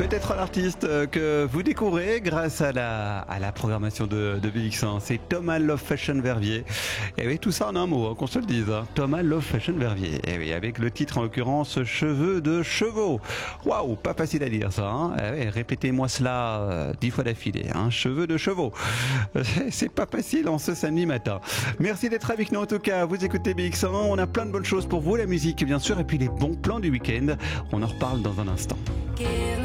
Peut-être l'artiste que vous découvrez grâce à la programmation de BX1. C'est Thomas Love Fashion Verviers. Et oui, tout ça en un mot, qu'on se le dise. Hein. Thomas Love Fashion Verviers. Et oui, avec le titre en l'occurrence Cheveux de chevaux. Waouh, pas facile à dire ça. Hein. Oui, répétez-moi cela 10 fois d'affilée. Hein. Cheveux de chevaux. C'est pas facile en ce samedi matin. Merci d'être avec nous en tout cas. Vous écoutez BX1. On a plein de bonnes choses pour vous, la musique bien sûr, et puis les bons plans du week-end. On en reparle dans un instant.